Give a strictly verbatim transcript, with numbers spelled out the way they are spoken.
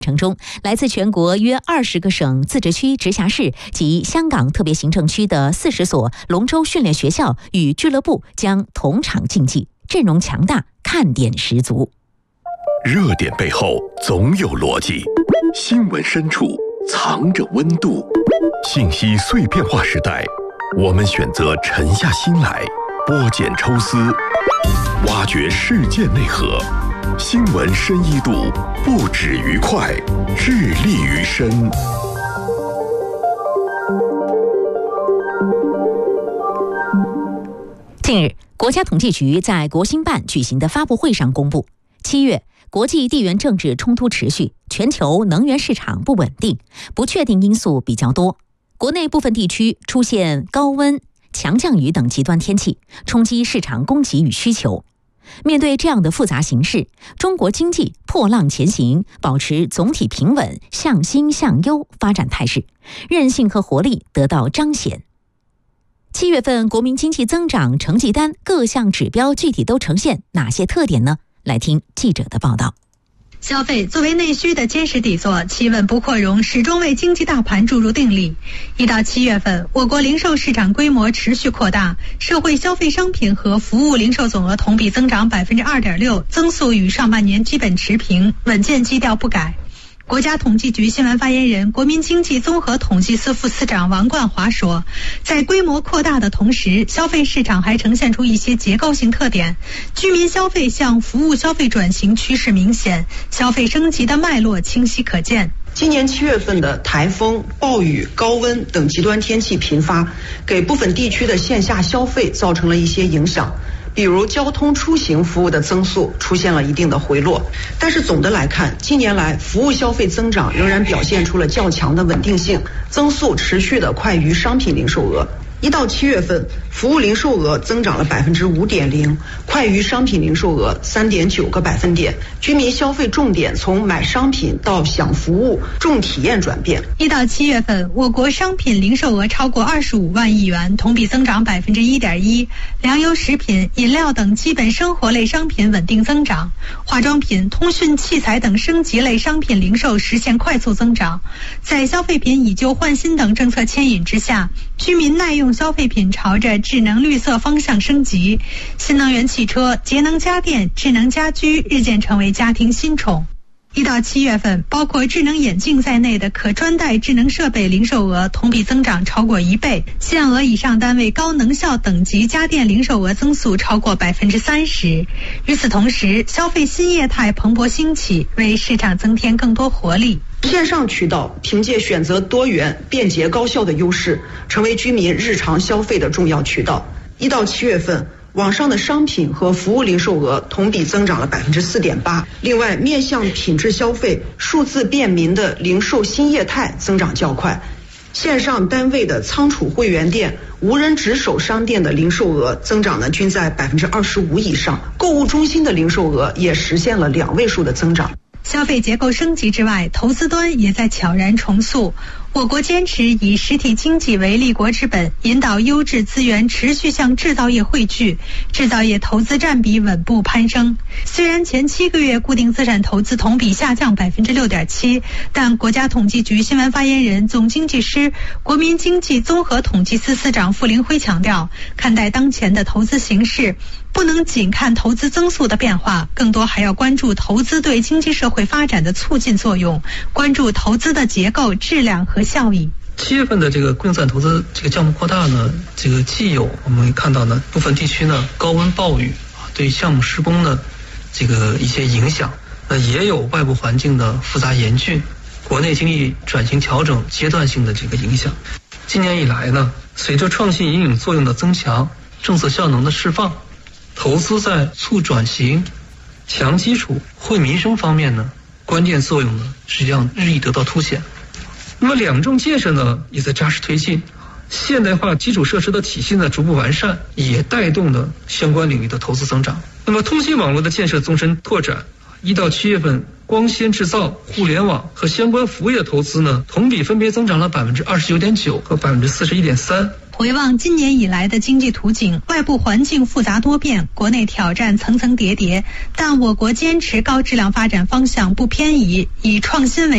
程中，来自全国约二十个省、自治区、直辖市及香港特别行政区的四十所龙舟训练学校与俱乐部将同场竞技，阵容强大，看点十足。 热点背后总有逻辑，新闻深处藏着温度。信息碎片化时代，我们选择沉下心来，剥茧抽丝，挖掘事件内核。新闻深一度，不止于快，致力于深。 近日，国家统计局在国新办举行的发布会上公布，七月国际地缘政治冲突持续，全球能源市场不稳定，不确定因素比较多，国内部分地区出现高温、强降雨等极端天气，冲击市场供给与需求。面对这样的复杂形势，中国经济破浪前行，保持总体平稳、向新向优发展态势，韧性和活力得到彰显。七月份国民经济增长成绩单各项指标具体都呈现哪些特点呢？来听记者的报道。 消费作为内需的坚实底座，企稳不扩容始终为经济大盘注入定力。一到七月份，我国零售市场规模持续扩大，社会消费商品和服务零售总额同比增长百分之二点六，增速与上半年基本持平，稳健基调不改。国家统计局新闻发言人、国民经济综合统计司副司长王冠华说，在规模扩大的同时，消费市场还呈现出一些结构性特点，居民消费向服务消费转型趋势明显，消费升级的脉络清晰可见。 今年七月份的台风、暴雨、高温等极端天气频发，给部分地区的线下消费造成了一些影响。比如交通出行服务的增速出现了一定的回落，但是总的来看，近年来服务消费增长仍然表现出了较强的稳定性，增速持续的快于商品零售额。一到七月份，服务零售额增长了百分之五点零，快于商品零售额三点九个百分点。居民消费重点从买商品到享服务、重体验转变。 一到七月份，我国商品零售额超过二十五万亿元，同比增长百分之一点一。粮油、食品、饮料等基本生活类商品稳定增长，化妆品、通讯器材等升级类商品零售实现快速增长。在消费品以旧换新等政策牵引之下，居民耐用消费品朝着智能绿色方向升级，新能源汽车、节能家电、智能家居日渐成为家庭新宠。一到七月份，包括智能眼镜在内的可穿戴智能设备零售额同比增长超过一倍，限额以上单位高能效等级家电零售额增速超过百分之三十。与此同时，消费新业态蓬勃兴起，为市场增添更多活力。 线上渠道凭借选择多元、便捷、高效的优势，成为居民日常消费的重要渠道。一到七月份，网上的商品和服务零售额同比增长了百分之四点八。另外，面向品质消费、数字便民的零售新业态增长较快。线上单位的仓储会员店、无人值守商店的零售额增长呢，均在百分之二十五以上。购物中心的零售额也实现了两位数的增长。 消费结构升级之外，投资端也在悄然重塑。我国坚持以实体经济为立国之本，引导优质资源持续向制造业汇聚，制造业投资占比稳步攀升。虽然前七个月固定资产投资同比下降百分之六点七，但国家统计局新闻发言人、总经济师、国民经济综合统计司司长傅凌辉强调，看待当前的投资形势，不能仅看投资增速的变化，更多还要关注投资对经济社会发展的促进作用，关注投资的结构、质量和效益。 七月份的这个固定资产投资这个项目扩大呢，这个既有我们看到呢部分地区呢高温暴雨对项目施工的这个一些影响，那也有外部环境的复杂严峻，国内经济转型调整阶段性的这个影响。今年以来呢，随着创新引领作用的增强，政策效能的释放，投资在促转型、强基础、惠民生方面呢，关键作用呢实际上日益得到凸显。那么两重建设呢也在扎实推进，现代化基础设施的体系呢逐步完善，也带动了相关领域的投资增长。那么通信网络的建设纵深拓展，一到七月份，光纤制造、互联网和相关服务业投资呢，同比分别增长了百分之二十九点九和百分之四十一点三。 回望今年以来的经济图景，外部环境复杂多变，国内挑战层层叠叠，但我国坚持高质量发展方向不偏移，以创新为